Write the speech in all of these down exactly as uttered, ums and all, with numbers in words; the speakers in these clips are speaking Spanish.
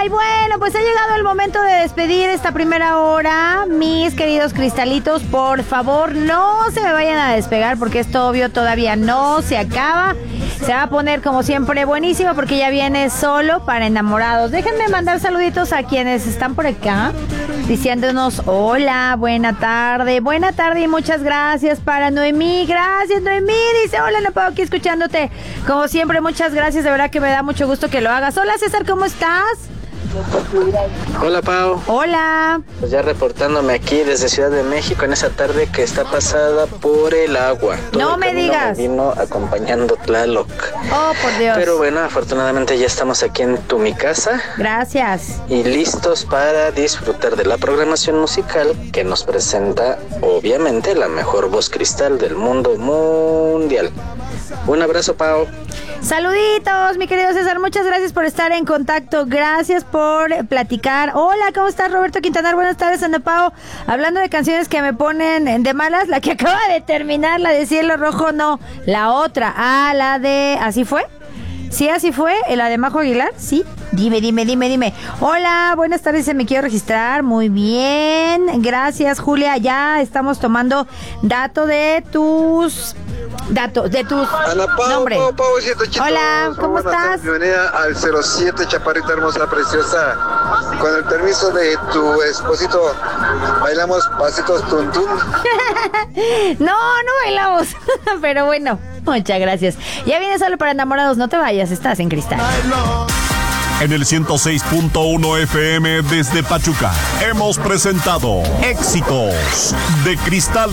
Ay, bueno, pues ha llegado el momento de despedir esta primera hora. Mis queridos cristalitos, por favor, no se me vayan a despegar porque esto obvio todavía no se acaba. Se va a poner como siempre buenísimo porque ya viene solo para enamorados. Déjenme mandar saluditos a quienes están por acá diciéndonos hola, buena tarde, buena tarde y muchas gracias para Noemí. Gracias, Noemí. Dice, hola, no puedo aquí escuchándote. Como siempre, muchas gracias. De verdad que me da mucho gusto que lo hagas. Hola, César, ¿cómo estás? Hola, Pau. Hola. Pues ya reportándome aquí desde Ciudad de México en esa tarde que está pasada por el agua. Todo no el me digas. Me vino acompañando Tlaloc. Oh, por Dios. Pero bueno, afortunadamente ya estamos aquí en tu mi casa. Gracias. Y listos para disfrutar de la programación musical que nos presenta, obviamente, la mejor voz cristal del mundo mundial. Un abrazo, Pau. Saluditos, mi querido César, muchas gracias por estar en contacto, gracias por platicar. Hola, ¿cómo estás, Roberto Quintanar? Buenas tardes, Ana Pao. Hablando de canciones que me ponen de malas, la que acaba de terminar, la de Cielo Rojo, no, la otra, ah, la de, ¿así fue? ¿Sí, así fue? ¿La de Majo Aguilar? Sí. Dime, dime, dime, dime. Hola, buenas tardes, se me quiero registrar. Muy bien. Gracias, Julia. Ya estamos tomando dato de tus... Datos, de tus Ana Pau, nombres. Pau, Pau, Chitos. Hola, ¿cómo estás? Tardes, bienvenida al cero siete, chaparrita hermosa, preciosa. Con el permiso de tu esposito, bailamos pasitos tuntún. No, no bailamos. Pero bueno, muchas gracias. Ya viene solo para enamorados, no te vayas, estás en Cristal. En el ciento seis punto uno F M desde Pachuca hemos presentado Éxitos de Cristal.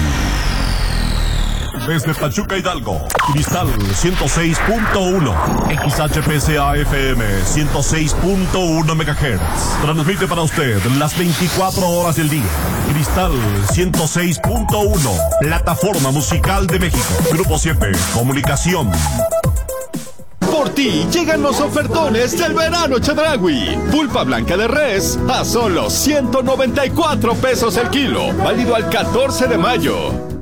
Desde Pachuca, Hidalgo, Cristal ciento seis punto uno, X H P C A F M ciento seis punto uno megahertz. Transmite para usted las veinticuatro horas del día. Cristal ciento seis punto uno, plataforma musical de México. Grupo siete, comunicación. Por ti llegan los ofertones del verano Chedraui. Pulpa blanca de res a solo ciento noventa y cuatro pesos el kilo. Válido al catorce de mayo.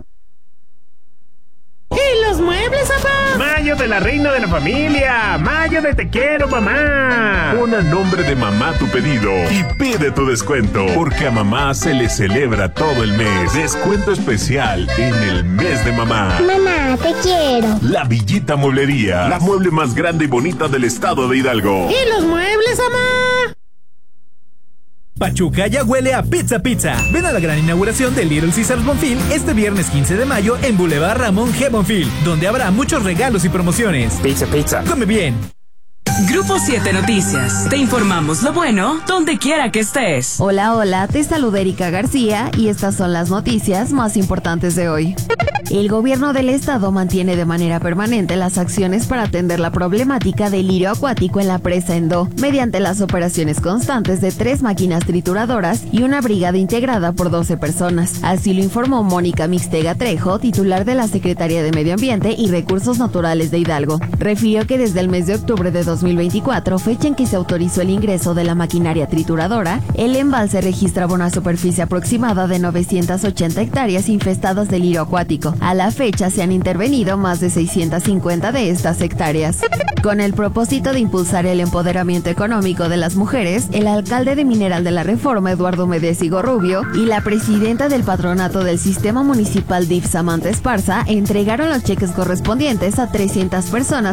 ¿Y los muebles, papá? Mayo de la reina de la familia. Mayo de te quiero, mamá. Pon a nombre de mamá tu pedido y pide tu descuento, porque a mamá se le celebra todo el mes. Descuento especial en el mes de mamá. Mamá, te quiero. La Villita Mueblería, la mueble más grande y bonita del estado de Hidalgo. ¿Y los muebles, mamá? Pachuca ya huele a pizza pizza. Ven a la gran inauguración de Little Caesars Bonfil este viernes quince de mayo en Boulevard Ramón G. Bonfil, donde habrá muchos regalos y promociones. Pizza, pizza. Come bien. Grupo siete Noticias. Te informamos lo bueno donde quiera que estés. Hola, hola, te saluda Erika García y estas son las noticias más importantes de hoy. El gobierno del estado mantiene de manera permanente las acciones para atender la problemática del lirio acuático en la presa Endó, mediante las operaciones constantes de tres máquinas trituradoras y una brigada integrada por doce personas. Así lo informó Mónica Mixtega Trejo, titular de la Secretaría de Medio Ambiente y Recursos Naturales de Hidalgo. Refirió que desde el mes de octubre de dos mil veinticuatro, fecha en que se autorizó el ingreso de la maquinaria trituradora, el embalse registraba una superficie aproximada de novecientas ochenta hectáreas infestadas de lirio acuático. A la fecha se han intervenido más de seiscientas cincuenta de estas hectáreas. Con el propósito de impulsar el empoderamiento económico de las mujeres, el alcalde de Mineral de la Reforma, Eduardo Medesigo Rubio, y la presidenta del patronato del Sistema Municipal D I F, Samantha Esparza, entregaron los cheques correspondientes a trescientas personas